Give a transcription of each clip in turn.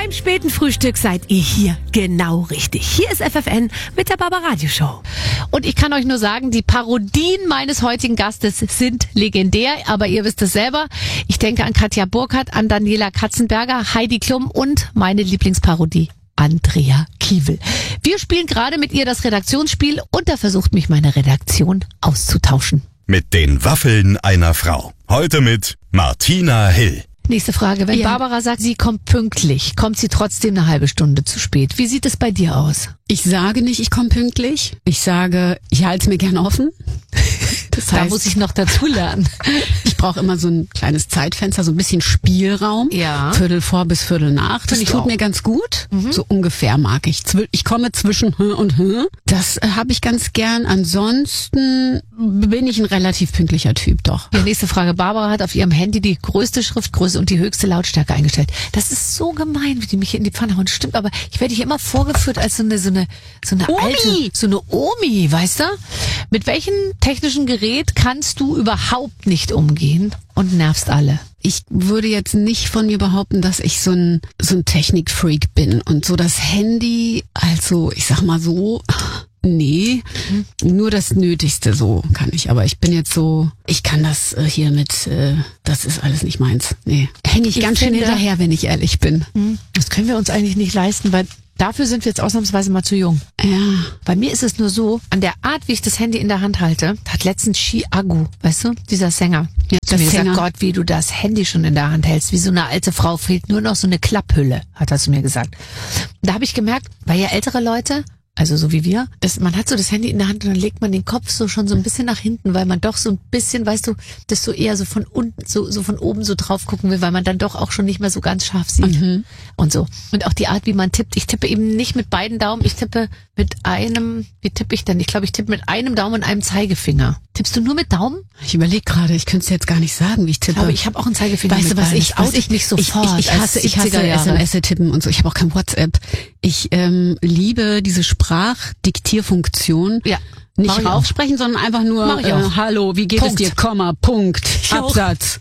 Beim späten Frühstück seid ihr hier genau richtig. Hier ist FFN mit der Barbaradio-Show. Und ich kann euch nur sagen, die Parodien meines heutigen Gastes sind legendär, aber ihr wisst es selber. Ich denke an Katja Burkhardt, an Daniela Katzenberger, Heidi Klum und meine Lieblingsparodie, Andrea Kiewel. Wir spielen gerade mit ihr das Redaktionsspiel und da versucht mich meine Redaktion auszutauschen. Mit den Waffeln einer Frau. Heute mit Martina Hill. Nächste Frage. Wenn Barbara sagt, sie kommt pünktlich, kommt sie trotzdem eine halbe Stunde zu spät. Wie sieht es bei dir aus? Ich sage nicht, ich komme pünktlich. Ich sage, ich halte es mir gern offen. Das heißt, da muss ich noch dazulernen. Ich brauche immer so ein kleines Zeitfenster, so ein bisschen Spielraum. Ja. Viertel vor bis Viertel nach. Das tut mir ganz gut. So ungefähr mag ich. Ich komme zwischen und . Das habe ich ganz gern. Ansonsten bin ich ein relativ pünktlicher Typ, doch. Ja, nächste Frage. Barbara hat auf ihrem Handy die größte Schriftgröße und die höchste Lautstärke eingestellt. Das ist so gemein, wie die mich hier in die Pfanne hauen. Stimmt, aber ich werde hier immer vorgeführt als so eine alte, so eine Omi, weißt du? Mit welchem technischen Gerät kannst du überhaupt nicht umgehen und nervst alle? Ich würde jetzt nicht von mir behaupten, dass ich so ein Technikfreak bin und so das Handy, also ich sag mal so, nee, nur das Nötigste so kann ich. Aber ich bin jetzt so, ich kann das hier mit, das ist alles nicht meins. Nee, hänge ich ganz schön hinterher, wenn ich ehrlich bin. Das können wir uns eigentlich nicht leisten, weil dafür sind wir jetzt ausnahmsweise mal zu jung. Ja. Bei mir ist es nur so, an der Art, wie ich das Handy in der Hand halte, hat letztens Chiago, weißt du, dieser Sänger, zu mir gesagt, Gott, wie du das Handy schon in der Hand hältst, wie so eine alte Frau, fehlt nur noch so eine Klapphülle, hat er zu mir gesagt. Und da habe ich gemerkt, weil ja ältere Leute, also so wie wir, man hat so das Handy in der Hand und dann legt man den Kopf so schon so ein bisschen nach hinten, weil man doch so ein bisschen, weißt du, das so eher so von unten, so von oben so drauf gucken will, weil man dann doch auch schon nicht mehr so ganz scharf sieht. Und so. Und auch die Art, wie man tippt. Ich tippe eben nicht mit beiden Daumen, ich tippe mit einem, wie tippe ich denn? Ich glaube, ich tippe mit einem Daumen und einem Zeigefinger. Tippst du nur mit Daumen? Ich überlege gerade, ich könnte es jetzt gar nicht sagen, wie ich tippe. Ich glaube, ich habe auch einen Zeigefinger. Weißt du was, ich nicht sofort. Ich hasse SMS tippen und so. Ich habe auch kein WhatsApp. Ich liebe diese Sprachdiktierfunktion. Ja. Nicht raufsprechen, sondern einfach nur hallo, wie geht es dir, Komma, Punkt, Absatz.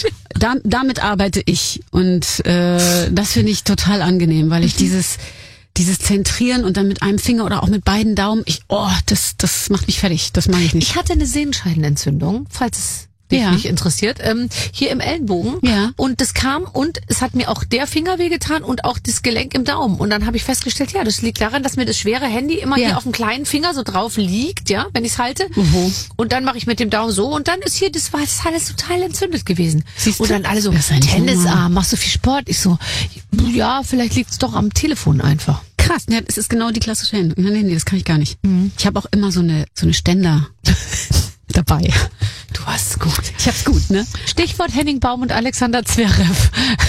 Damit arbeite ich und das finde ich total angenehm, weil ich dieses Zentrieren und dann mit einem Finger oder auch mit beiden Daumen, das macht mich fertig, das mag ich nicht. Ich hatte eine Sehenscheidenentzündung, falls es dich nicht interessiert, hier im Ellenbogen. Ja. Und das kam und es hat mir auch der Finger wehgetan und auch das Gelenk im Daumen. Und dann habe ich festgestellt, ja, das liegt daran, dass mir das schwere Handy immer hier auf dem kleinen Finger so drauf liegt, ja, wenn ich es halte. Und dann mache ich mit dem Daumen so und dann ist hier, das war alles total entzündet gewesen. Siehst und du? dann alle so, Das ist Tennisarm, machst du viel Sport? Ich so, ja, vielleicht liegt es doch am Telefon einfach. Krass, ja, es ist genau die klassische Hände. Nee, das kann ich gar nicht. Ich habe auch immer so eine Ständer dabei. Du hast es gut. Ich hab's gut, ne? Stichwort Henning Baum und Alexander Zverev.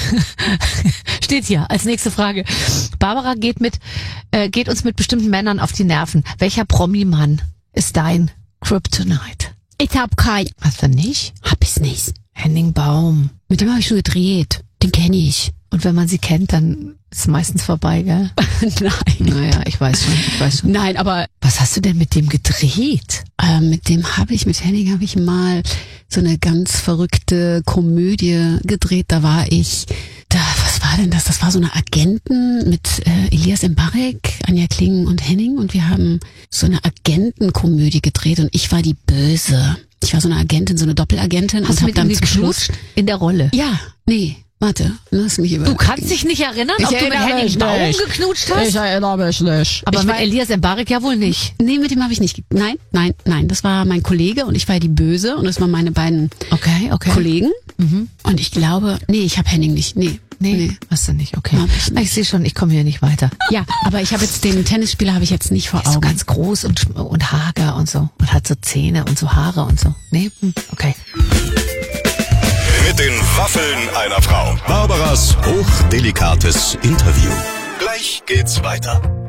Steht hier als nächste Frage. Barbara geht uns mit bestimmten Männern auf die Nerven. Welcher Promi-Mann ist dein Kryptonite? Ich hab keinen. Hast du nicht? Hab ich's nicht. Henning Baum. Mit dem habe ich schon gedreht. Den kenne ich. Und wenn man sie kennt, dann ist es meistens vorbei, gell? Nein. Naja, ich weiß schon. Nein, aber was hast du denn mit dem gedreht? mit Henning habe ich mal so eine ganz verrückte Komödie gedreht. Was war denn das? Das war so eine Agenten mit Elias Mbarek, Anja Kling und Henning und wir haben so eine Agentenkomödie gedreht und ich war die Böse. Ich war so eine Agentin, so eine Doppelagentin. Hast und du mit hab ihm dann zum Schluss in der Rolle? Ja, nee. Warte, lass mich über. Du kannst dich nicht erinnern, ob du mit Henning Baum geknutscht hast? Ich erinnere mich nicht. Aber mit Elias Mbarek ja wohl nicht. Nee, mit dem habe ich nicht. Nein. Das war mein Kollege und ich war die Böse und das waren meine beiden Kollegen. Und ich glaube, ich habe Henning nicht. Nee, hast du nicht, okay. Ich sehe schon, ich komme hier nicht weiter. Ja, aber ich habe jetzt den Tennisspieler habe ich jetzt nicht vor Augen. So ganz groß und hager und so und hat so Zähne und so Haare und so. Nee, okay. Mit den Waffeln einer Frau. Barbaras hochdelikates Interview. Gleich geht's weiter.